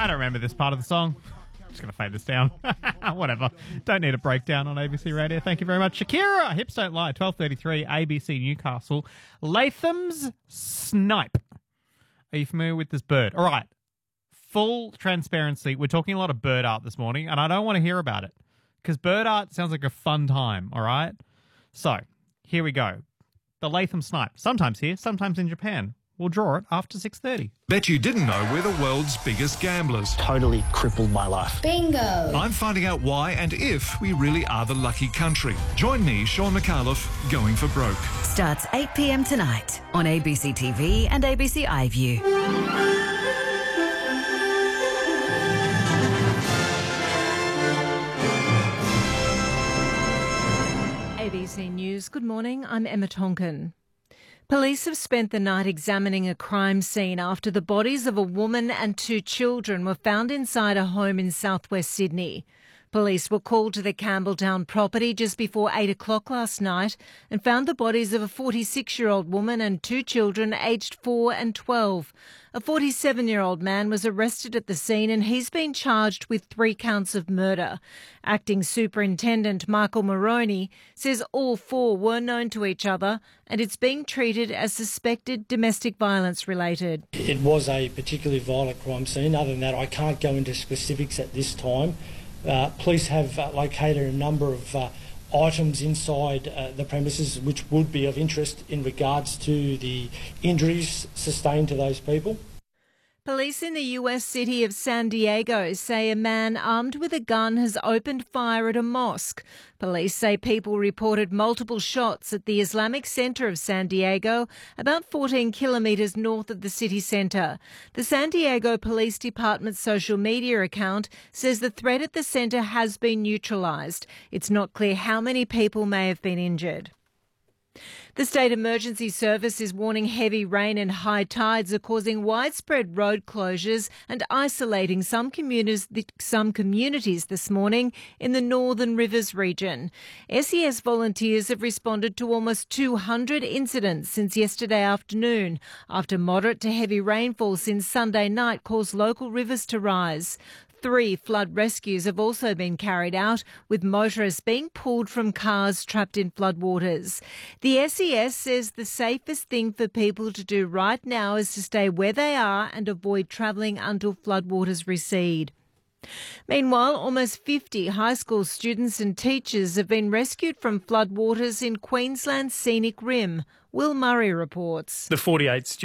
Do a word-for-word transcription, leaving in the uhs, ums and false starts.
I don't remember this part of the song. I'm just going to fade this down. Whatever. Don't need a breakdown on A B C Radio. Thank you very much. Shakira, Hips Don't Lie, twelve thirty-three, A B C Newcastle. Latham's Snipe. Are you familiar with this bird? All right. Full transparency. We're talking a lot of bird art this morning, and I don't want to hear about it because bird art sounds like a fun time, all right? So, here we go. The Latham Snipe. Sometimes here, sometimes in Japan. We'll draw it after six thirty. Bet you didn't know we're the world's biggest gamblers. Totally crippled my life. Bingo! I'm finding out why and if we really are the lucky country. Join me, Sean McAuliffe, Going for Broke. Starts eight p m tonight on A B C T V and A B C iView. A B C News. Good morning. I'm Emma Tonkin. Police have spent the night examining a crime scene after the bodies of a woman and two children were found inside a home in southwest Sydney. Police were called to the Campbelltown property just before eight o'clock last night and found the bodies of a forty-six-year-old woman and two children aged four and twelve. A forty-seven-year-old man was arrested at the scene and he's been charged with three counts of murder. Acting Superintendent Michael Moroney says all four were known to each other and it's being treated as suspected domestic violence related. It was a particularly violent crime scene. Other than that, I can't go into specifics at this time. Uh, police have uh, located a number of uh, items inside uh, the premises which would be of interest in regards to the injuries sustained to those people. Police in the U S city of San Diego say a man armed with a gun has opened fire at a mosque. Police say people reported multiple shots at the Islamic Center of San Diego, about fourteen kilometres north of the city centre. The San Diego Police Department's social media account says the threat at the centre has been neutralised. It's not clear how many people may have been injured. The State Emergency Service is warning heavy rain and high tides are causing widespread road closures and isolating some communities, some communities this morning in the Northern Rivers region. S E S volunteers have responded to almost two hundred incidents since yesterday afternoon after moderate to heavy rainfall since Sunday night caused local rivers to rise. Three flood rescues have also been carried out, with motorists being pulled from cars trapped in floodwaters. The S E S says the safest thing for people to do right now is to stay where they are and avoid travelling until floodwaters recede. Meanwhile, almost fifty high school students and teachers have been rescued from floodwaters in Queensland's scenic rim. Will Murray reports. The forty-eight students